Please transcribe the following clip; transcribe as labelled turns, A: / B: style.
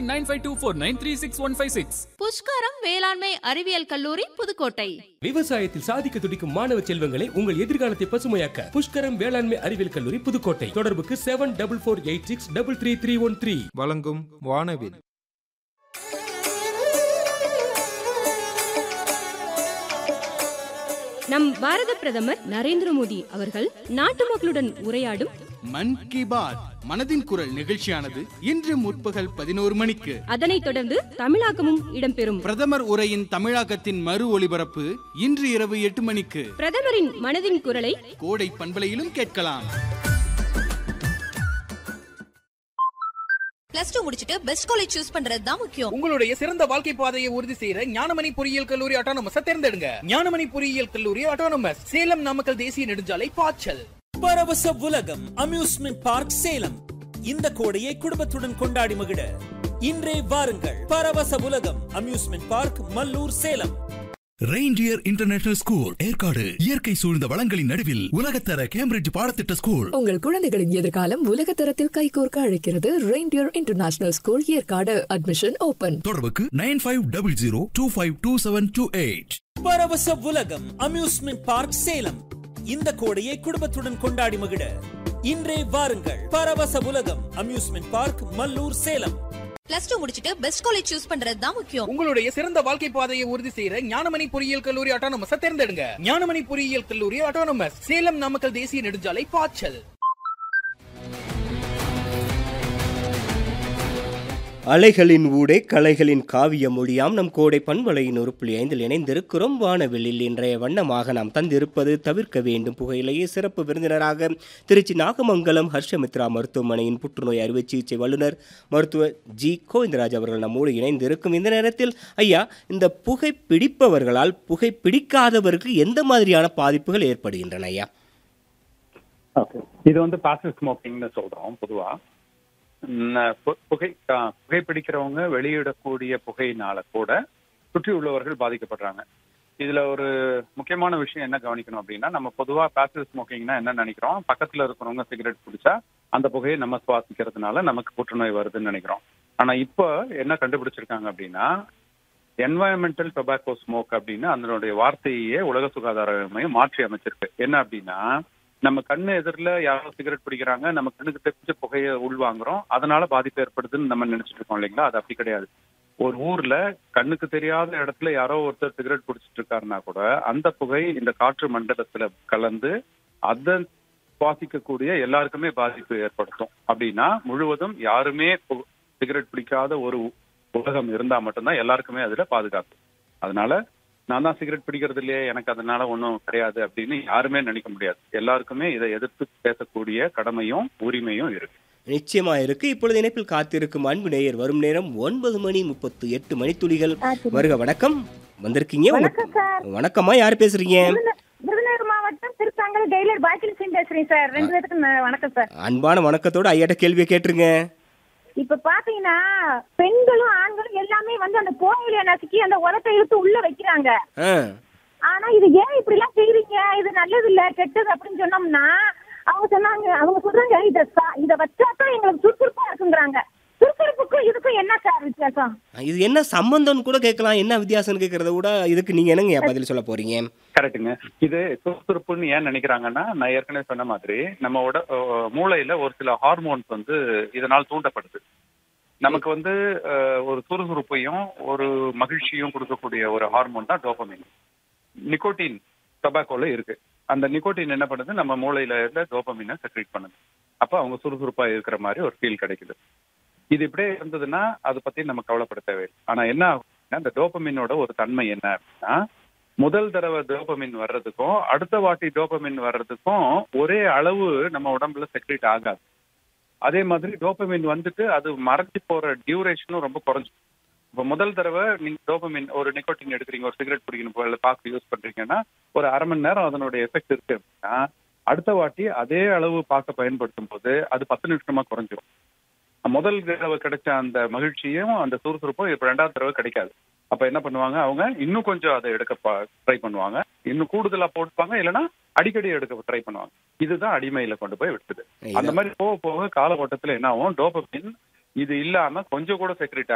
A: 9524936156.
B: புஷ்கரம் வேளாண்மை அறிவியல் கல்லூரி புதுக்கோட்டை.
C: விவசாயத்தில் சாதிக்க துடிக்கும் மாணவ செல்வங்களை உங்கள் எதிர்காலத்தை பசுமையாக்க புஷ்கரம் வேளாண்மை அறிவியல் கல்லூரி புதுக்கோட்டை. தொடர்புக்கு 7448633313.
D: வழங்கும் வானவில்.
E: நம் பாரத பிரதமர் நரேந்திர மோடி அவர்கள் நாட்டு மக்களுடன் உரையாடும்
F: மன் கி பாத் மனதின் குரல் நிகழ்ச்சியானது இன்று முற்பகல் 11 மணிக்கு.
E: அதனைத் தொடர்ந்து தமிழாக்கமும் இடம்பெறும்.
F: பிரதமர் உரையின் தமிழாக்கத்தின் மறு ஒளிபரப்பு இன்று இரவு 8 மணிக்கு.
E: பிரதமரின் மனதின் குரலை
F: கோடை பண்பலையிலும் கேட்கலாம்.
G: பிளஸ் 2 முடிச்சிட்டு பெஸ்ட் காலேஜ் சூஸ் பண்றது தான் முக்கியம்.
H: உங்களுடைய சிறந்த வாழ்க்கை பாதையை உறுதி செய்யற ஞானமணி பொறியியல் கல்லூரி ஆட்டோனமஸ் தேர்ந்தெடுங்க. ஞானமணி பொறியியல் கல்லூரி ஆட்டோனமஸ், சேலம் நாமக்கல் தேசிய நெடுஞ்சாலை பாய்ச்சல்.
I: பரவச உலகம் அம்யூஸ்மெண்ட் பார்க் சேலம். இந்த கோடையை குடும்பத்துடன் கொண்டாடி மகிழ இன்றே வாருங்கள். பரவச உலகம் amusement park, Mallur, Salem.
J: Reindeer international school Yercaud. இயற்கை சூழ்ந்த வளங்களின் நடுவில் உலகத்தர கேம்பிரிட்ஜ் பாடத்திட்ட ஸ்கூல்.
K: உங்கள் குழந்தைகளின் எதிர்காலம் உலகத்தரத்தில் கைகோர்க்க அழைக்கிறது reindeer international school Yercaud. Admission open.
J: தொடர்புக்கு 9500252728.
I: பரவச உலகம் அம்யூஸ்மெண்ட் பார்க் சேலம். இந்த கோடையை குடும்பத்துடன் கொண்டாடி மகிழ இன்றே வாருங்கள். பரவச உலகம் amusement park, Mallur, Salem.
G: Plus 2 முடிச்சிட்டு பெஸ்ட் காலேஜ் சூஸ் பண்றது தான் முக்கியம்.
H: உங்களுடைய சிறந்த வாழ்க்கை பாதையை உறுதி செய்யற ஞானமணி பொறியியல் கல்லூரி ஆட்டோனமஸ் தேர்ந்தெடுங்க. ஞானமணி பொறியியல் கல்லூரி ஆட்டோனமஸ், சேலம் நாமக்கல் தேசிய நெடுஞ்சாலை பாய்ச்சல்.
L: அலைகளின் ஊடே கலைகளின் காவிய மொழியாம் நம் கோடை பண்பலையின் 1.5 இணைந்திருக்கிறோம். வானவெளியில் இன்றைய வண்ணமாக நாம் தந்திருப்பது தவிர்க்க வேண்டும் புகையிலேயே. சிறப்பு விருந்தினராக திருச்சி நாகமங்கலம் ஹர்ஷமித்ரா மருத்துவமனையின் புற்றுநோய் அறுவை சிகிச்சை வல்லுநர் மருத்துவர் ஜி கோவிந்தராஜ் அவர்கள் நம்மோடு இணைந்திருக்கும் இந்த நேரத்தில், ஐயா, இந்த புகை பிடிப்பவர்களால் புகை பிடிக்காதவருக்கு எந்த மாதிரியான பாதிப்புகள் ஏற்படுகின்றன ஐயா?
M: இது பாசிவ் ஸ்மோக்கிங்னு சொல்றோம். பொதுவா புகைப்பிடிக்கிறவங்க வெளியிடக்கூடிய புகையினால கூட சுற்றி உள்ளவர்கள் பாதிக்கப்படுறாங்க. இதுல ஒரு முக்கியமான விஷயம் என்ன கவனிக்கணும் அப்படின்னா, நம்ம பொதுவா பாசிவ் ஸ்மோக்கிங்னா என்ன நினைக்கிறோம், பக்கத்துல இருக்கிறவங்க சிகரெட் பிடிச்சா அந்த புகையை நம்ம சுவாசிக்கிறதுனால நமக்கு புற்றுநோய் வருதுன்னு நினைக்கிறோம். ஆனா இப்போ என்ன கண்டுபிடிச்சிருக்காங்க அப்படின்னா, என்வாயன்மெண்டல் டொபாக்கோ ஸ்மோக் அப்படின்னு அதனுடைய வார்த்தையே உலக சுகாதார மையம் மாற்றி அமைச்சிருக்கு. என்ன அப்படின்னா, நம்ம கண்ணு எதிரில் யாரோ சிகரெட் பிடிக்கிறாங்க, நம்ம கண்ணுக்கு தெரிஞ்ச புகையை உள்வாங்குறோம், அதனால பாதிப்பு ஏற்படுதுன்னு நம்ம நினைச்சிட்டு இருக்கோம் இல்லைங்களா? அது அப்படி கிடையாது. ஒரு ஊர்ல கண்ணுக்கு தெரியாத இடத்துல யாரோ ஒருத்தர் சிகரெட் பிடிச்சிட்டு இருக்காருன்னா கூட அந்த புகை இந்த காற்று மண்டலத்துல கலந்து அதை சுவாசிக்கக்கூடிய எல்லாருக்குமே பாதிப்பு ஏற்படுத்தும். அப்படின்னா முழுவதும் யாருமே சிகரெட் பிடிக்காத ஒரு உலகம் இருந்தா மட்டும்தான் எல்லாருக்குமே அதுல பாதுகாப்பு. அதனால நான் தான் சிகரெட் பிடிக்கிறது இல்லையே, எனக்கு அதனால ஒன்றும் கிடையாது அப்படின்னு யாருமே நினைக்க முடியாது. எல்லாருக்குமே இதை எதிர்த்து பேசக்கூடிய கடமையும் உரிமையும் இருக்கு.
L: நிச்சயமா இருக்கு. இப்பொழுது இணைப்பில் காத்திருக்கும் அன்பு நேயர் வரும் நேரம் 9:38 மணித்துளிகள். வருக, வணக்கம், வந்திருக்கீங்க. வணக்கம்மா, யார் பேசுறீங்க?
N: விருதுநகர் மாவட்டம் திருச்சாங்கல் டெய்லர் பாக்கில் பேசுறேன் சார். 2 பேருக்கு வணக்கம் சார்.
L: அன்பான வணக்கத்தோட ஐயாட்ட கேள்வியை கேட்டுருங்க.
N: இப்ப பாத்தீங்கன்னா பெண்களும் ஆண்களும் எல்லாமே அந்த கோயில நசுக்கி அந்த உரத்தை இழுத்து உள்ள வைக்கிறாங்க. ஆனா இது ஏன் இப்படி எல்லாம் செய்யறீங்க, இது நல்லது இல்ல கெட்டது அப்படின்னு சொன்னோம்னா அவங்க சொல்றாங்க இத வச்சாதான் எங்களுக்கு சுறுசுறுப்பா இருக்குங்கிறாங்க. சுறுசுறுப்புக்கும் இதுக்கும் என்ன சார் வித்தியாசம்? இது
L: என்ன சம்பந்தம் கூட கேட்கலாம். என்ன வித்தியாசம் கேட்கறத விட இதுக்கு நீங்க என்னங்க பதில் சொல்ல போறீங்க?
M: கரெக்டுங்க. இது சுறுசுறுப்புன்னு ஏன் நினைக்கிறாங்கன்னா, நான் ஏற்கனவே சொன்ன மாதிரி நம்மளோட மூளையில ஒரு சில ஹார்மோன்ஸ் இதனால் தூண்டப்படுது. நமக்கு ஒரு சுறுசுறுப்பையும் ஒரு மகிழ்ச்சியும் கொடுக்கக்கூடிய ஒரு ஹார்மோன் தான் டோபமைன். நிக்கோட்டின் டொபாக்கோல இருக்கு. அந்த நிக்கோட்டின் என்ன பண்ணுது, நம்ம மூளையில இருந்த டோபமைனை செக்ரேட் பண்ணுது. அப்ப அவங்க சுறுசுறுப்பா இருக்கிற மாதிரி ஒரு ஃபீல் கிடைக்குது. இது இப்படியே இருந்ததுன்னா அதை பத்தி நம்ம கவலைப்பட தேவையில்லை. ஆனா என்ன ஆகுதுன்னா, இந்த டோபமினோட ஒரு தன்மை என்ன அப்படின்னா, முதல் தடவை டோபமின் வர்றதுக்கும் அடுத்த வாட்டி டோபமின் வர்றதுக்கும் ஒரே அளவு நம்ம உடம்புல செக்ரேட் ஆகாது. அதே மாதிரி டோபமின் அது மறைஞ்சு போற டியூரேஷனும் ரொம்ப குறைஞ்சு. இப்போ முதல் தடவை நீங்க டோபமின் ஒரு நிக்கோட்டின் எடுக்கிறீங்க, ஒரு சிகரெட் பிடிக்கணும் போல பாக்கு யூஸ் பண்றீங்கன்னா ஒரு அரை மணி நேரம் அதனுடைய எஃபெக்ட் இருக்கு அப்படின்னா, அடுத்த வாட்டி அதே அளவு பாக்க பயன்படுத்தும் போது அது 10 நிமிஷமா குறைஞ்சிரும். முதல் தடவை கிடைச்ச அந்த மகிழ்ச்சியும் அந்த சுறுசுறுப்பும் இப்ப 2வது தடவை கிடைக்காது. அப்ப என்ன பண்ணுவாங்க, அவங்க இன்னும் கொஞ்சம் அதை எடுக்க ட்ரை பண்ணுவாங்க, இன்னும் கூடுதலா போட்டுப்பாங்க, இல்லைன்னா அடிக்கடி எடுக்க ட்ரை பண்ணுவாங்க. இதுதான் அடிமையில கொண்டு போய் விட்டுது. அந்த மாதிரி போக போக காலகட்டத்துல என்ன ஆகும், டோபமின் இது இல்லாம கொஞ்சம் கூட செக்ரேட்